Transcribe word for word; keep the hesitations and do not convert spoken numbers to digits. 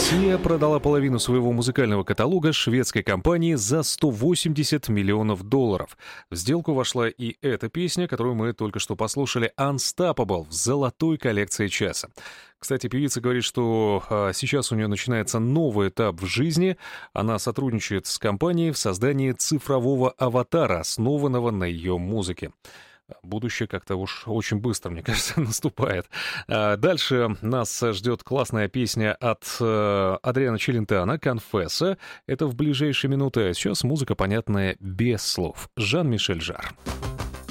Сия продала половину своего музыкального каталога шведской компании за сто восемьдесят миллионов долларов. В сделку вошла и эта песня, которую мы только что послушали, «Unstoppable» в золотой коллекции часа. Кстати, певица говорит, что а, сейчас у нее начинается новый этап в жизни. Она сотрудничает с компанией в создании цифрового аватара, основанного на ее музыке. Будущее как-то уж очень быстро, мне кажется, наступает. Дальше нас ждет классная песня от Адриано Челентано «Конфесса». Это в ближайшие минуты. Сейчас музыка, понятная без слов. Жан-Мишель Жарр.